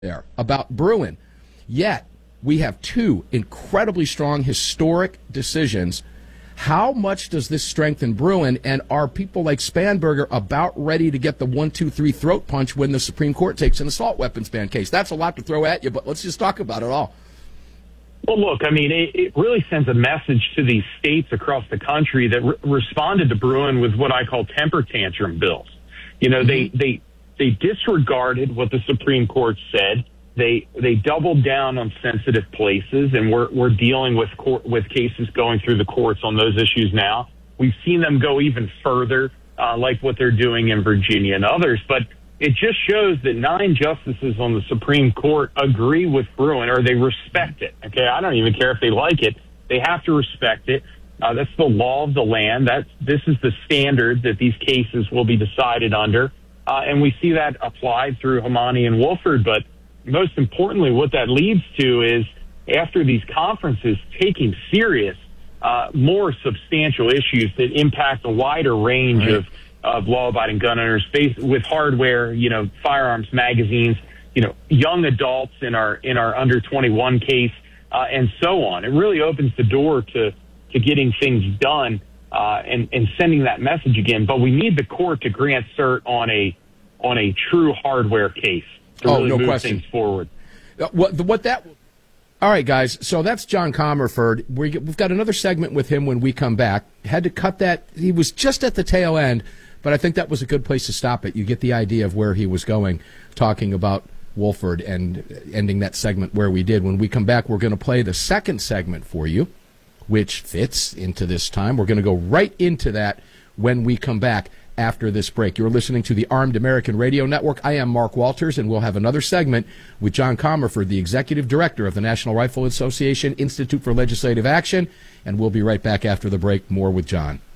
there about Bruin. Yet, we have two incredibly strong historic decisions. How much does this strengthen Bruin, and are people like Spanberger about ready to get the 1-2-3 throat punch when the Supreme Court takes an assault weapons ban case? That's a lot to throw at you, but let's just talk about it all. Well, look, I mean, it really sends a message to these states across the country that responded to Bruin with what I call temper tantrum bills. You know, they disregarded what the Supreme Court said. They doubled down on sensitive places, and we're dealing with cases going through the courts on those issues now. We've seen them go even further, like what they're doing in Virginia and others. But it just shows that 9 justices on the Supreme Court agree with Bruin, or they respect it. Okay, I don't even care if they like it; they have to respect it. That's the law of the land. This is the standard that these cases will be decided under, and we see that applied through Hamani and Wolford, but most importantly, what that leads to is, after these conferences, taking serious, more substantial issues that impact a wider range of law-abiding gun owners faced with hardware, you know, firearms, magazines, you know, young adults in our under 21 case, and so on. It really opens the door to getting things done and sending that message again. But we need the court to grant cert on a true hardware case. To really move things forward. All right, guys. So that's John Comerford. We've got another segment with him when we come back. Had to cut that. He was just at the tail end, but I think that was a good place to stop it. You get the idea of where he was going, talking about Wolford and ending that segment where we did. When we come back, we're going to play the second segment for you, which fits into this time. We're going to go right into that when we come back after this break. You're listening to the Armed American Radio Network. I am Mark Walters, and we'll have another segment with John Comerford, the Executive Director of the National Rifle Association Institute for Legislative Action, and we'll be right back after the break. More with John.